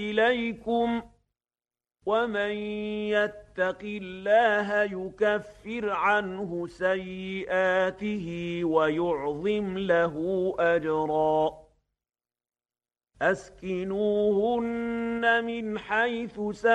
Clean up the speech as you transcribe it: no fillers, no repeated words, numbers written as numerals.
إليكم ومن يتق الله يكفر عنه سيئاته ويعظم له أجرا أسكنوهن من حيث